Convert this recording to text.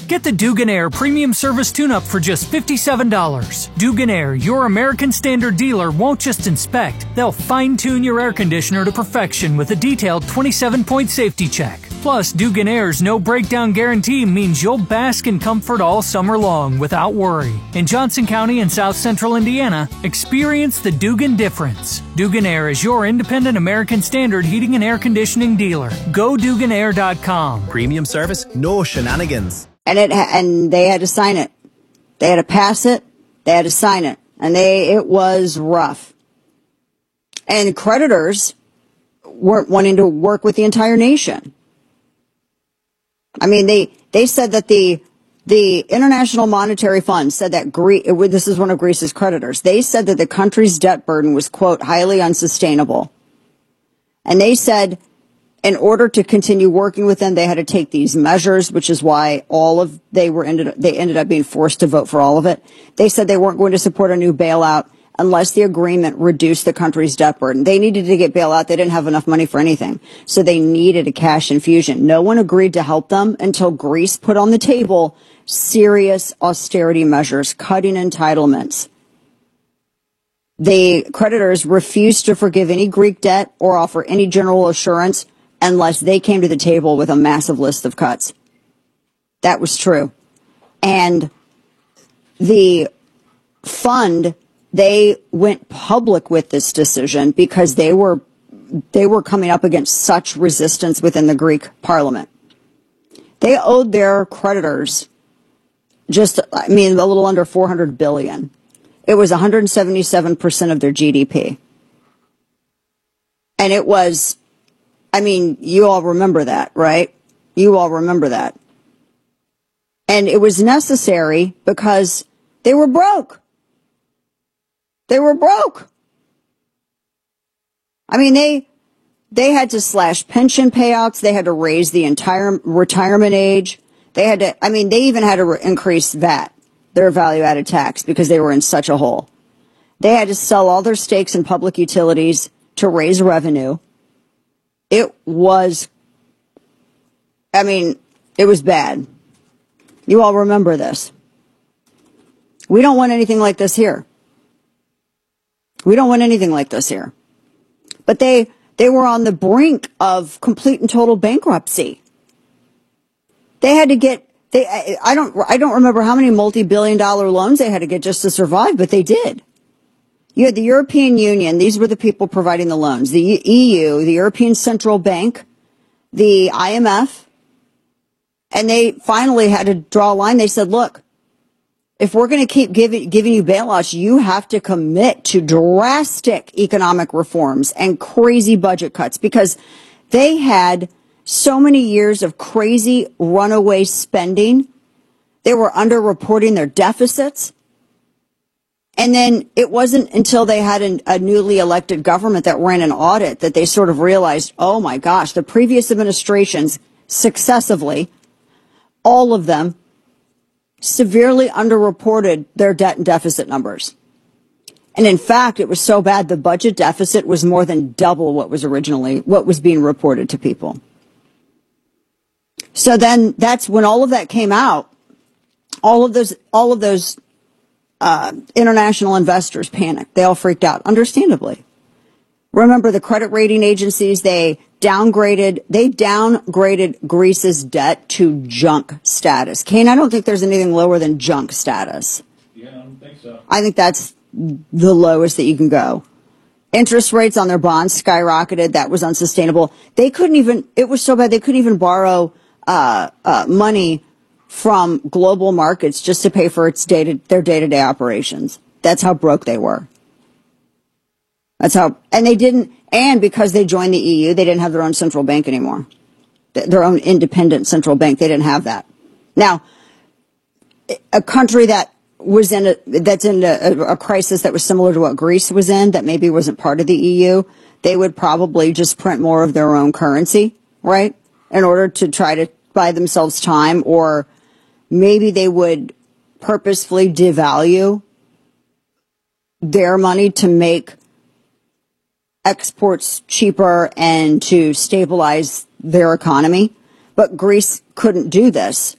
Get the Dugan Air Premium Service Tune-Up for just $57. Dugan Air, your American Standard dealer, won't just inspect. They'll fine-tune your air conditioner to perfection with a detailed 27-point safety check. Plus, Dugan Air's no-breakdown guarantee means you'll bask in comfort all summer long without worry. In Johnson County and South Central Indiana, experience the Dugan difference. Dugan Air is your independent American Standard heating and air conditioning dealer. Go DuganAir.com. Premium service, no shenanigans. And they had to sign it. They had to pass it. They had to sign it. And it was rough. And creditors weren't wanting to work with the entire nation. I mean, they said that the International Monetary Fund said that this is one of Greece's creditors. They said that the country's debt burden was, quote, highly unsustainable. And they said in order to continue working with them, they had to take these measures, which is why they ended up being forced to vote for all of it. They said they weren't going to support a new bailout unless the agreement reduced the country's debt burden. They needed to get bailout. They didn't have enough money for anything. So they needed a cash infusion. No one agreed to help them until Greece put on the table serious austerity measures, cutting entitlements. The creditors refused to forgive any Greek debt or offer any general assurance unless they came to the table with a massive list of cuts. That was true. And the fund, they went public with this decision because they were coming up against such resistance within the Greek parliament. They owed their creditors a little under $400 billion. It was 177% of their GDP. And it was, you all remember that, right? You all remember that. And it was necessary because they were broke. They were broke. They had to slash pension payouts. They had to raise the entire retirement age. They even had to increase VAT, their value-added tax, because they were in such a hole. They had to sell all their stakes in public utilities to raise revenue. It was bad. You all remember this. We don't want anything like this here. We don't want anything like this here. But they were on the brink of complete and total bankruptcy. They had to get, I don't remember how many multi-billion-dollar loans they had to get just to survive, but they did. You had the European Union. These were the people providing the loans. The EU, the European Central Bank, the IMF. And they finally had to draw a line. They said, look, if we're going to keep giving you bailouts, you have to commit to drastic economic reforms and crazy budget cuts, because they had so many years of crazy runaway spending. They were underreporting their deficits. And then it wasn't until they had a newly elected government that ran an audit that they sort of realized, oh my gosh, the previous administrations successively, all of them, severely underreported their debt and deficit numbers. And in fact, it was so bad the budget deficit was more than double what was being reported to people. So then that's when all of that came out. All of those international investors panicked. They all freaked out, understandably. Remember, the credit rating agencies, they downgraded Greece's debt to junk status. Kane, I don't think there's anything lower than junk status. Yeah, I don't think so. I think that's the lowest that you can go. Interest rates on their bonds skyrocketed. That was unsustainable. It was so bad they couldn't even borrow money from global markets just to pay for their day-to-day operations. That's how broke they were. And because they joined the EU, they didn't have their own central bank anymore. Their own independent central bank. They didn't have that. Now, a country that's in a crisis that was similar to what Greece was in, that maybe wasn't part of the EU, they would probably just print more of their own currency, right? In order to try to buy themselves time, or maybe they would purposefully devalue their money to make exports cheaper and to stabilize their economy. But Greece couldn't do this.